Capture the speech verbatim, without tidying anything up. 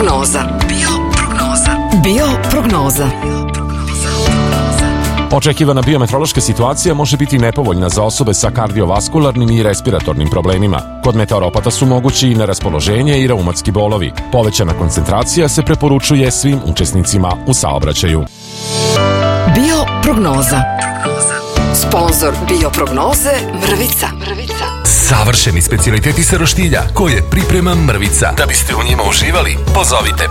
Bioprognoza. Bioprognoza. Bioprognoza. Očekivana biometeorološka situacija može biti nepovoljna za osobe sa kardiovaskularnim i respiratornim problemima. Kod meteoropata su mogući i neraspoloženje i reumatski bolovi. Povećana koncentracija se preporučuje svim učesnicima u saobraćaju. Bioprognoza. Sponzor Bioprognoze Mrvica. Mrvica. Savršeni specijaliteti sa roštilja koje priprema Mrvica. Da biste u njima uživali, pozovite